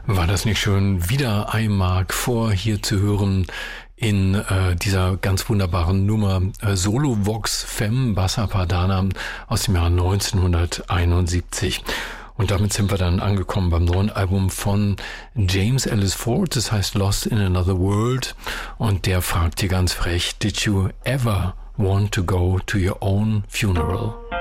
War das nicht schön, wieder I.Mark vor hier zu hören in dieser ganz wunderbaren Nummer Solo Vox Femme Bassa Padana aus dem Jahr 1971. Und damit sind wir dann angekommen beim neuen Album von James Ellis Ford, das heißt Lost in Another World. Und der fragt hier ganz frech, Did you ever want to go to your own funeral?